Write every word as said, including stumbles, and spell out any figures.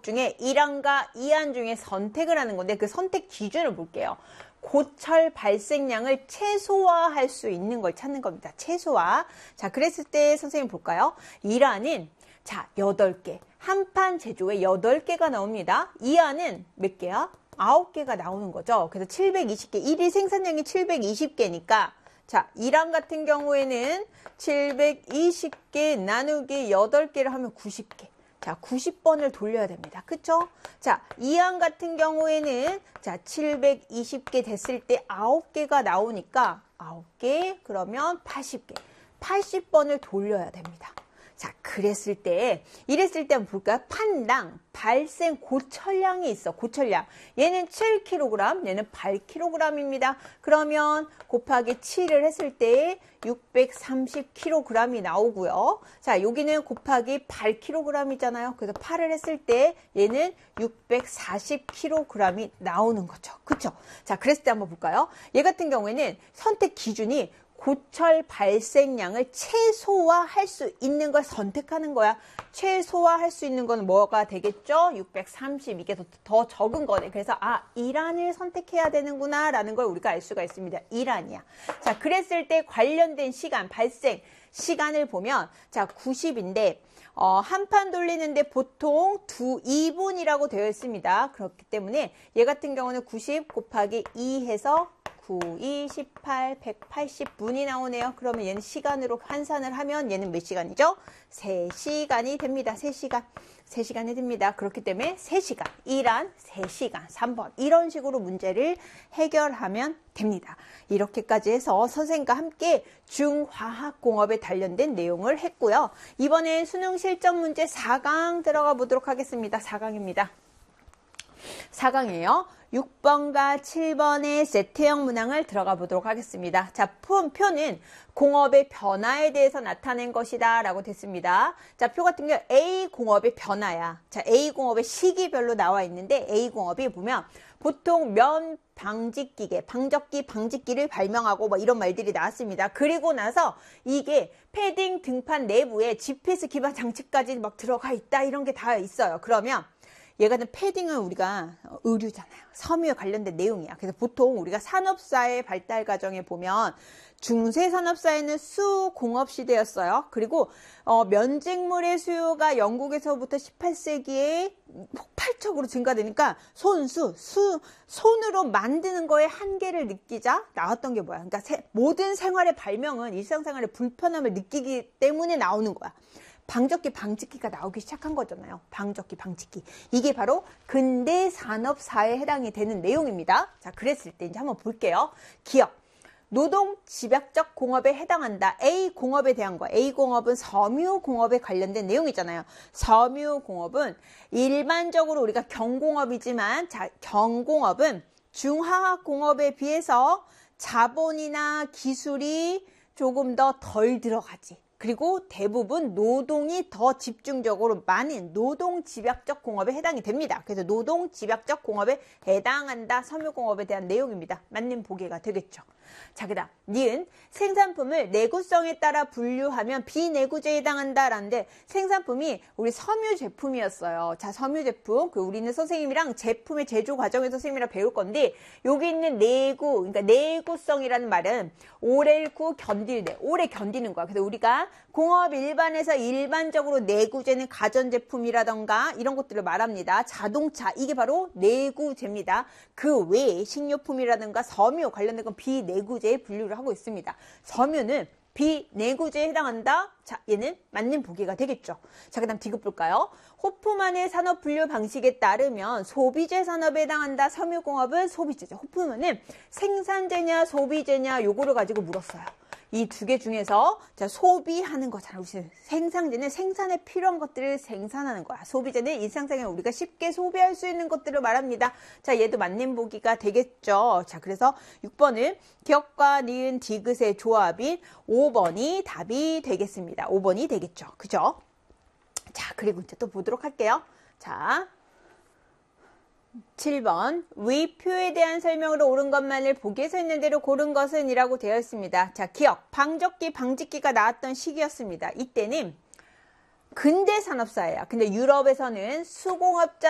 공업 중에 일 안과 이 안 중에 선택을 하는 건데 그 선택 기준을 볼게요. 고철 발생량을 최소화할 수 있는 걸 찾는 겁니다. 최소화. 자, 그랬을 때 선생님 볼까요? 일 안은 자, 여덟 개. 한 판 제조에 여덟 개가 나옵니다. 이 안은 몇 개야? 아홉 개가 나오는 거죠. 그래서 칠백이십 개. 일 일 생산량이 칠백이십 개니까 자, 일 안 같은 경우에는 칠백이십 개 나누기 여덟 개를 하면 구십 개. 자, 구십 번을 돌려야 됩니다. 그쵸? 자, 이 안 같은 경우에는 자, 칠백이십 개 됐을 때 아홉 개가 나오니까 아홉 개 그러면 팔십 개. 팔십 번을 돌려야 됩니다. 자, 그랬을 때 이랬을 때 한번 볼까요? 판당 발생 고철량이 있어. 고철량. 얘는 칠 킬로그램, 얘는 팔 킬로그램입니다. 그러면 곱하기 칠을 했을 때 육백삼십 킬로그램이 나오고요. 자, 여기는 곱하기 팔 킬로그램이잖아요. 그래서 팔을 했을 때 얘는 육백사십 킬로그램이 나오는 거죠. 그쵸? 자, 그랬을 때 한번 볼까요? 얘 같은 경우에는 선택 기준이 고철 발생량을 최소화할 수 있는 걸 선택하는 거야. 최소화할 수 있는 건 뭐가 되겠죠? 육백삼십. 이게 더, 더 적은 거네. 그래서 아, 일 안을 선택해야 되는구나 라는 걸 우리가 알 수가 있습니다. 일 안이야. 자, 그랬을 때 관련된 시간, 발생 시간을 보면 자, 구십인데 어, 한 판 돌리는데 보통 두, 이 분이라고 되어 있습니다. 그렇기 때문에 얘 같은 경우는 구십 곱하기 이 해서 구, 이, 십팔, 백팔십 분이 나오네요. 그러면 얘는 시간으로 환산을 하면 얘는 몇 시간이죠? 세 시간이 됩니다. 세 시간. 세 시간이 됩니다. 그렇기 때문에 세 시간. 일 안 세 시간. 삼 번. 이런 식으로 문제를 해결하면 됩니다. 이렇게까지 해서 선생님과 함께 중화학공업에 관련된 내용을 했고요. 이번엔 수능 실전 문제 사 강 들어가 보도록 하겠습니다. 사 강입니다. 사 강이에요. 육 번과 칠 번의 세트형 문항을 들어가 보도록 하겠습니다. 자, 표, 표는 공업의 변화에 대해서 나타낸 것이다 라고 됐습니다. 자, 표 같은 경우 A 공업의 변화야. 자, A 공업의 시기별로 나와 있는데 A 공업이 보면 보통 면 방직기계, 방적기, 방직기를 발명하고 뭐 이런 말들이 나왔습니다. 그리고 나서 이게 패딩 등판 내부에 지피에스 기반 장치까지 막 들어가 있다 이런 게 다 있어요. 그러면 얘 같은 패딩은 우리가 의류잖아요. 섬유에 관련된 내용이야. 그래서 보통 우리가 산업사의 발달 과정에 보면 중세산업사에는 수공업 시대였어요. 그리고 어, 면직물의 수요가 영국에서부터 십팔 세기에 폭발적으로 증가되니까 손수, 수, 손으로 만드는 거에 한계를 느끼자 나왔던 게 뭐야. 그러니까 세, 모든 생활의 발명은 일상생활의 불편함을 느끼기 때문에 나오는 거야. 방적기, 방직기가 나오기 시작한 거잖아요. 방적기, 방직기. 이게 바로 근대 산업사에 해당이 되는 내용입니다. 자, 그랬을 때 이제 한번 볼게요. 기업. 노동 집약적 공업에 해당한다. A 공업에 대한 거. A 공업은 섬유 공업에 관련된 내용이잖아요. 섬유 공업은 일반적으로 우리가 경공업이지만 자, 경공업은 중화학 공업에 비해서 자본이나 기술이 조금 더 덜 들어가지. 그리고 대부분 노동이 더 집중적으로 많은 노동 집약적 공업에 해당이 됩니다. 그래서 노동 집약적 공업에 해당한다. 섬유공업에 대한 내용입니다. 맞는 보기가 되겠죠. 자, 그 다음 니은 생산품을 내구성에 따라 분류하면 비내구재에 해당한다라는데 생산품이 우리 섬유 제품이었어요. 자, 섬유 제품. 그 우리는 선생님이랑 제품의 제조 과정에서 선생님이랑 배울 건데 여기 있는 내구, 그러니까 내구성이라는 말은 오래고 견딜, 오래 견디는 거야. 그래서 우리가 공업 일반에서 일반적으로 내구재는 가전제품이라던가 이런 것들을 말합니다. 자동차, 이게 바로 내구재입니다. 그 외에 식료품이라든가 섬유 관련된 건 비내구재에 분류를 하고 있습니다. 섬유는 비내구재에 해당한다. 자, 얘는 맞는 보기가 되겠죠. 자, 그 다음 디귿 볼까요? 호프만의 산업 분류 방식에 따르면 소비재 산업에 해당한다. 섬유공업은 소비재죠. 호프만은 생산재냐 소비재냐 요거를 가지고 물었어요. 이 두 개 중에서 자, 소비하는 거잖아. 우리 생산재는 생산에 필요한 것들을 생산하는 거야. 소비재는 일상생활에 우리가 쉽게 소비할 수 있는 것들을 말합니다. 자, 얘도 맞는 보기가 되겠죠. 자, 그래서 육 번은 기억과 니은 디귿의 조합인 오 번이 답이 되겠습니다. 오 번이 되겠죠. 그죠? 자, 그리고 이제 또 보도록 할게요. 자, 칠 번 위 표에 대한 설명으로 옳은 것만을 보기에 서 있는 대로 고른 것은 이라고 되어 있습니다. 자, 기억, 방적기, 방직기가 나왔던 시기였습니다. 이때는 근대 산업사예요. 근데 유럽에서는 수공업자